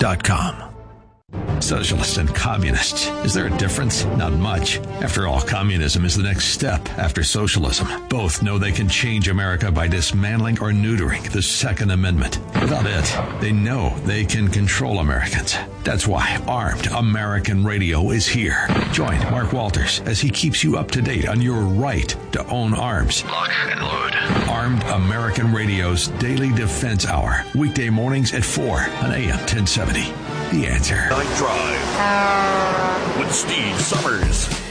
Socialist.com. Socialists and communists. Is there a difference? Not much. After all, communism is the next step after socialism. Both know they can change America by dismantling or neutering the Second Amendment. Without it, they know they can control Americans. That's why Armed American Radio is here. Join Mark Walters as he keeps you up to date on your right to own arms. Lock and load. Armed American Radio's Daily Defense Hour. Weekday mornings at 4 on AM 1070. The Answer. Night Drive with Steve Summers.